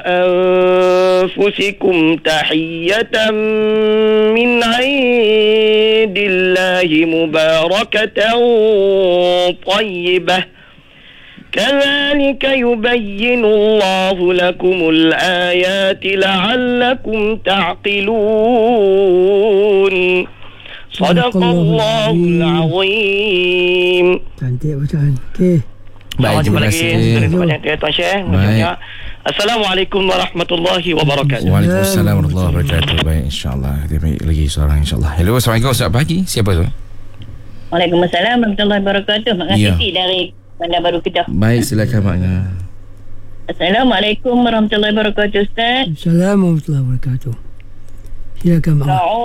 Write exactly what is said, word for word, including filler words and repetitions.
أنفسكم تحية من عند الله مباركة طيبة كذلك يبين الله لكم الآيات لعلكم تعقلون صدق الله العظيم. Cantik bacaan. Okey. Baik, terima kasih. Terima kasih Tuan Syekh. Baik. Assalamualaikum warahmatullahi wabarakatuh. Waalaikumsalam warahmatullahi wabarakatuh. Baik, insyaAllah. Kita ambil lagi seorang, insyaAllah. Hello, Assalamualaikum. Selamat pagi. Siapa tu? Waalaikumsalam warahmatullahi wabarakatuh. Mak Ya. Siti dari Bandar Baru Kedah. Baik, silakan makna. Assalamualaikum warahmatullahi wabarakatuh, Ustaz. Assalamualaikum warahmatullahi wabarakatuh. Silakan Mak.